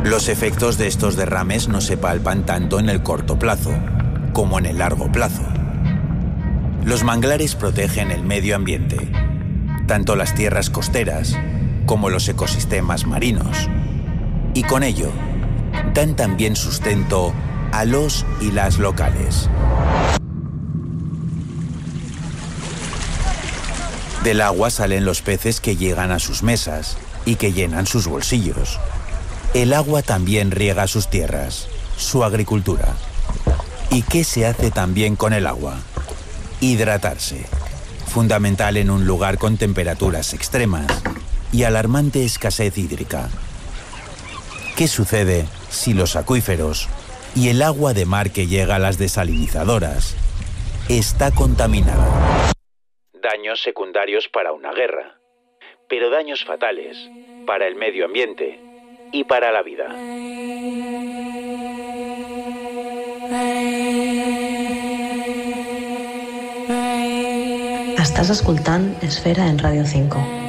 Los efectos de estos derrames no se palpan tanto en el corto plazo como en el largo plazo. Los manglares protegen el medio ambiente, tanto las tierras costeras como los ecosistemas marinos, y con ello dan también sustento a los y las locales. Del agua salen los peces que llegan a sus mesas y que llenan sus bolsillos. El agua también riega sus tierras, su agricultura. ¿Y qué se hace también con el agua? Hidratarse, fundamental en un lugar con temperaturas extremas y alarmante escasez hídrica. ¿Qué sucede si los acuíferos y el agua de mar que llega a las desalinizadoras está contaminada? Daños secundarios para una guerra, pero daños fatales para el medio ambiente y para la vida. Estàs escoltant Esfera en Ràdio 5.